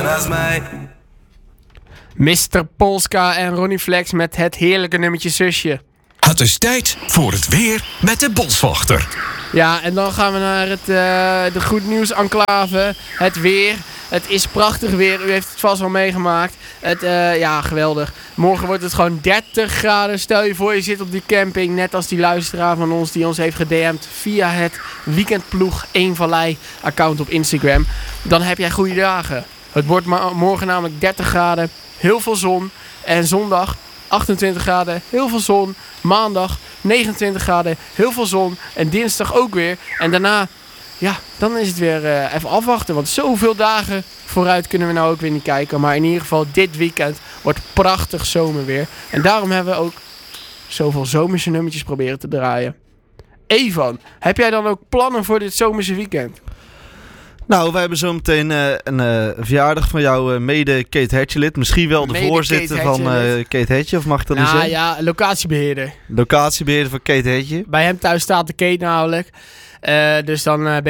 naast mij. Mr. Polska en Ronnie Flex met het heerlijke nummertje Zusje. Het is tijd voor het weer met de Boswachter. Ja, en dan gaan we naar de Goed Nieuws Enclave. Het weer. Het is prachtig weer. U heeft het vast wel meegemaakt. Ja, geweldig. Morgen wordt het gewoon 30 graden. Stel je voor, je zit op die camping. Net als die luisteraar van ons die ons heeft gedM'd via het Weekendploeg 1 Vallei account op Instagram. Dan heb jij goede dagen. Het wordt morgen namelijk 30 graden. Heel veel zon. En zondag 28 graden. Heel veel zon. Maandag 29 graden. Heel veel zon. En dinsdag ook weer. En daarna... Ja, dan is het weer even afwachten. Want zoveel dagen vooruit kunnen we nou ook weer niet kijken. Maar in ieder geval dit weekend wordt prachtig zomerweer. En daarom hebben we ook zoveel zomerse nummertjes proberen te draaien. Evan, heb jij dan ook plannen voor dit zomerse weekend? Nou, wij hebben zo meteen een verjaardag van jouw mede Kate Hetjelid. Misschien wel de voorzitter van Kate Hetje, of mag ik dat niet zeggen? Ja, locatiebeheerder. Locatiebeheerder van Kate Hetje. Bij hem thuis staat de Kate namelijk. Dus dan ben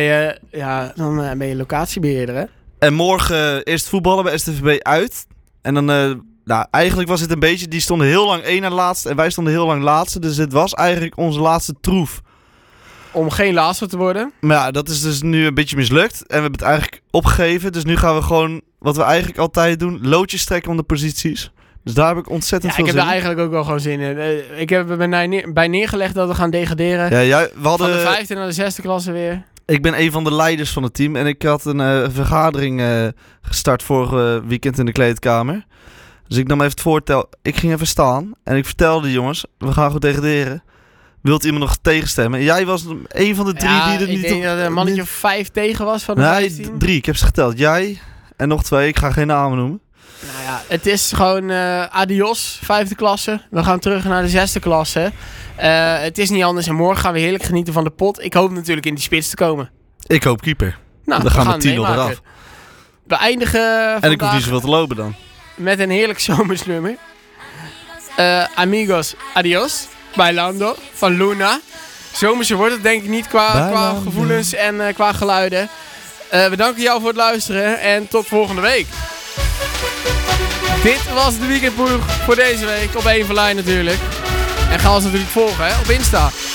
je locatiebeheerder, hè? En morgen eerst voetballen bij STVB uit. En dan, eigenlijk was het een beetje... Die stonden heel lang één na laatste en wij stonden heel lang laatste. Dus dit was eigenlijk onze laatste troef. Om geen laatste te worden. Maar ja, dat is dus nu een beetje mislukt. En we hebben het eigenlijk opgegeven. Dus nu gaan we gewoon, wat we eigenlijk altijd doen, loodjes trekken om de posities. Dus daar heb ik ontzettend veel zin in. Ik heb er eigenlijk ook wel gewoon zin in. Ik heb er bij neergelegd dat we gaan degraderen. Ja, we hadden... Van de 5e naar de 6e klasse weer. Ik ben een van de leiders van het team. En ik had een vergadering gestart vorig weekend in de kleedkamer. Dus ik nam even het voorstel. Ik ging even staan. En ik vertelde de jongens, we gaan goed degraderen. Wilt iemand nog tegenstemmen? Jij was een van de 3 die er niet... Ik denk dat er een mannetje of 5 tegen was van de 15. 3. Ik heb ze geteld. Jij en nog 2. Ik ga geen namen noemen. Nou ja, het is gewoon adios, 5e klasse. We gaan terug naar de 6e klasse. Het is niet anders en morgen gaan we heerlijk genieten van de pot. Ik hoop natuurlijk in die spits te komen. Ik hoop keeper. Nou, dan gaan we 10-0 eraf. We eindigen en ik hoef niet zoveel te lopen dan. Met een heerlijk zomersnummer. Amigos, adios. Bailando van Luna. Zomerse wordt het denk ik niet qua gevoelens en qua geluiden. We danken jou voor het luisteren en tot volgende week. Dit was de Weekendploeg voor deze week op 1 Vallei natuurlijk. En ga ons natuurlijk volgen op Insta.